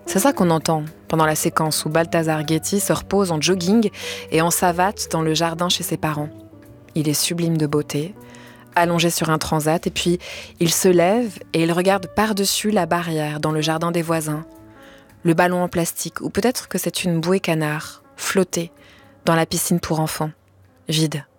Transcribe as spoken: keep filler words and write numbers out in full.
C'est ça qu'on entend pendant la séquence où Balthazar Getty se repose en jogging et en savate dans le jardin chez ses parents. Il est sublime de beauté, allongé sur un transat, et puis il se lève et il regarde par-dessus la barrière dans le jardin des voisins. Le ballon en plastique, ou peut-être que c'est une bouée canard, flottée dans la piscine pour enfants, vide.